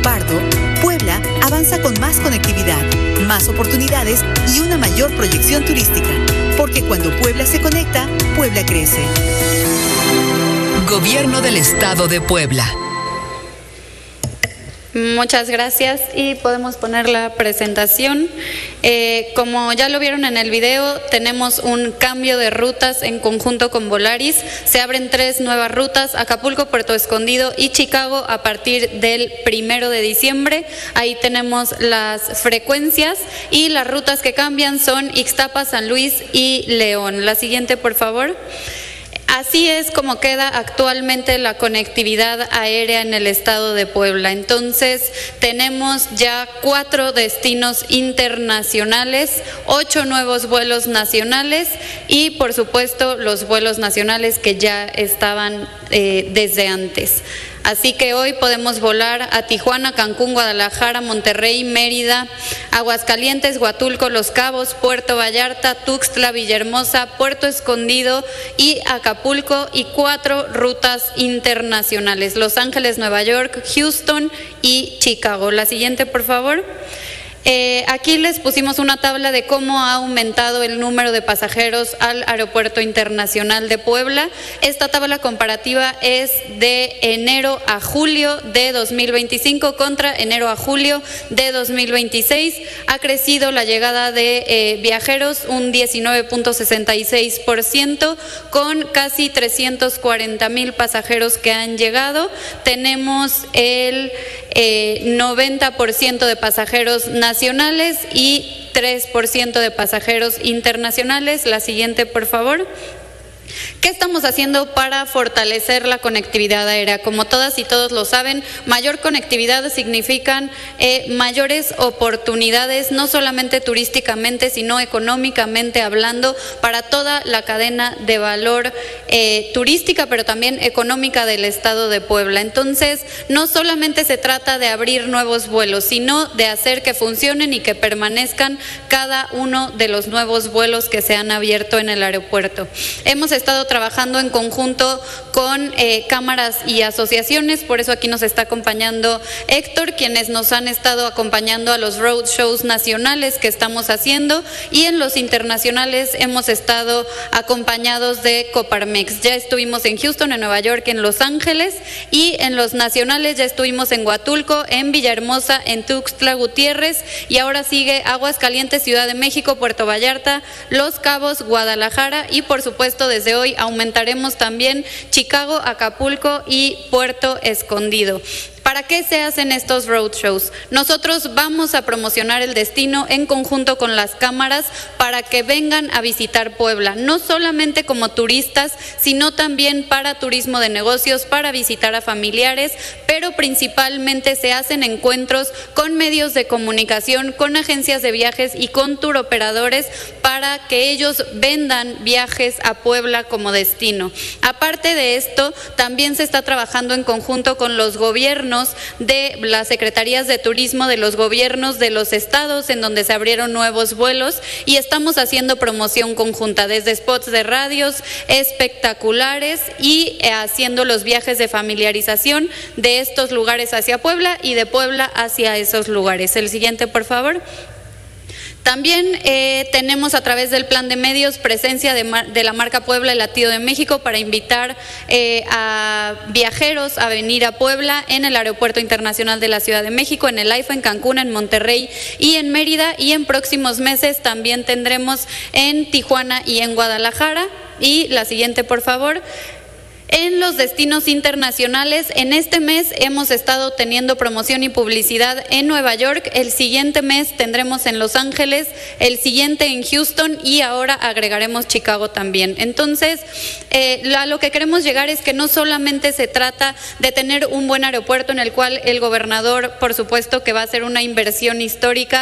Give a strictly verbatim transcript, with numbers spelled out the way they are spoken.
Pardo, Puebla avanza con más conectividad, más oportunidades y una mayor proyección turística. Porque cuando Puebla se conecta, Puebla crece. Gobierno del Estado de Puebla. Muchas gracias y podemos poner la presentación. Eh, como ya lo vieron en el video, tenemos un cambio de rutas en conjunto con Volaris. Se abren tres nuevas rutas: Acapulco, Puerto Escondido y Chicago a partir del primero de diciembre. Ahí tenemos las frecuencias y las rutas que cambian son Ixtapa, San Luis y León. La siguiente, por favor. Así es como queda actualmente la conectividad aérea en el estado de Puebla. Entonces, tenemos ya cuatro destinos internacionales, ocho nuevos vuelos nacionales y, por supuesto, los vuelos nacionales que ya estaban eh, desde antes. Así que hoy podemos volar a Tijuana, Cancún, Guadalajara, Monterrey, Mérida, Aguascalientes, Huatulco, Los Cabos, Puerto Vallarta, Tuxtla, Villahermosa, Puerto Escondido y Acapulco, y cuatro rutas internacionales: Los Ángeles, Nueva York, Houston y Chicago. La siguiente, por favor. Eh, aquí les pusimos una tabla de cómo ha aumentado el número de pasajeros al Aeropuerto Internacional de Puebla. Esta tabla comparativa es de enero a julio de dos mil veinticinco contra enero a julio de dos mil veintiséis. Ha crecido la llegada de eh, viajeros un diecinueve punto sesenta y seis por ciento, con casi trescientos cuarenta mil pasajeros que han llegado. Tenemos el eh, noventa por ciento de pasajeros nacionales nacionales y tres por ciento de pasajeros internacionales. La siguiente, por favor. ¿Qué estamos haciendo para fortalecer la conectividad aérea? Como todas y todos lo saben, mayor conectividad significan eh, mayores oportunidades, no solamente turísticamente, sino económicamente hablando, para toda la cadena de valor eh, turística, pero también económica del estado de Puebla. Entonces, no solamente se trata de abrir nuevos vuelos, sino de hacer que funcionen y que permanezcan cada uno de los nuevos vuelos que se han abierto en el aeropuerto. Hemos estado trabajando en conjunto con eh, cámaras y asociaciones, por eso aquí nos está acompañando Héctor, quienes nos han estado acompañando a los road shows nacionales que estamos haciendo, y en los internacionales hemos estado acompañados de Coparmex. Ya estuvimos en Houston, en Nueva York, en Los Ángeles, y en los nacionales ya estuvimos en Huatulco, en Villahermosa, en Tuxtla Gutiérrez, y ahora sigue Aguascalientes, Ciudad de México, Puerto Vallarta, Los Cabos, Guadalajara, y por supuesto desde hoy aumentaremos también Chicago, Acapulco y Puerto Escondido. ¿Para qué se hacen estos roadshows? Nosotros vamos a promocionar el destino en conjunto con las cámaras para que vengan a visitar Puebla, no solamente como turistas, sino también para turismo de negocios, para visitar a familiares, pero principalmente se hacen encuentros con medios de comunicación, con agencias de viajes y con tour operadores para que ellos vendan viajes a Puebla como destino. Aparte de esto, también se está trabajando en conjunto con los gobiernos de las secretarías de turismo de los gobiernos de los estados en donde se abrieron nuevos vuelos, y estamos haciendo promoción conjunta desde spots de radios espectaculares y eh, haciendo los viajes de familiarización de estos lugares hacia Puebla y de Puebla hacia esos lugares. El siguiente, por favor. También eh, tenemos a través del plan de medios presencia de, de la marca Puebla El Latido de México para invitar eh, a viajeros a venir a Puebla en el Aeropuerto Internacional de la Ciudad de México, en el AIFA, en Cancún, en Monterrey y en Mérida, y en próximos meses también tendremos en Tijuana y en Guadalajara. Y la siguiente, por favor. En los destinos internacionales, en este mes hemos estado teniendo promoción y publicidad en Nueva York, el siguiente mes tendremos en Los Ángeles, el siguiente en Houston y ahora agregaremos Chicago también. Entonces, eh, a lo que queremos llegar es que no solamente se trata de tener un buen aeropuerto en el cual el gobernador, por supuesto que va a hacer una inversión histórica,